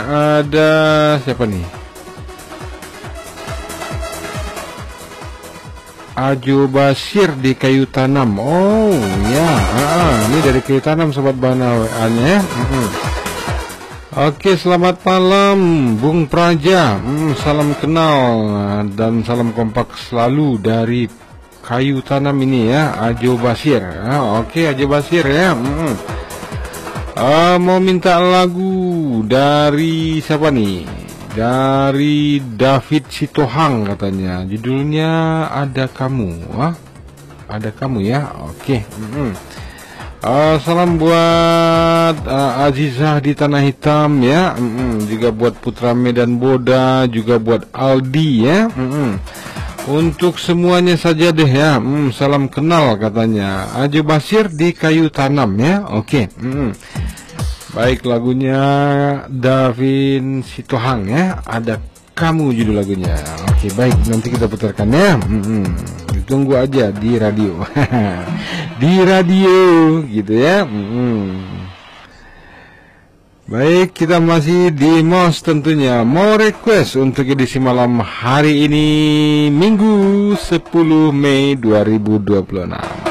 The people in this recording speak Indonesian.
Ada siapa nih? Ajo Basir di Kayu Tanam. Oh ya, ini dari Kayu Tanam sobat Banawannya. Oke, selamat malam Bung Praja. Salam kenal dan salam kompak selalu dari Kayu Tanam ini ya, Ajo Basir. Oke, Ajo Basir ya. Mau minta lagu dari siapa nih? Dari David Sitohang katanya. Judulnya Ada Kamu. Ada Kamu ya. Oke. Salam buat Azizah di Tanah Hitam ya. Juga buat Putra Medan Boda, juga buat Aldi ya. Untuk semuanya saja deh ya. Salam kenal katanya. Ajo Basir di Kayu Tanam ya. Oke. Baik, lagunya David Sitohang ya. Ada Kamu judul lagunya. Oke, baik, nanti kita putarkan ya. Tunggu aja di radio. Di radio gitu ya. Baik, kita masih di MOS tentunya. Mau request untuk edisi malam hari ini, Minggu 10 Mei 2026.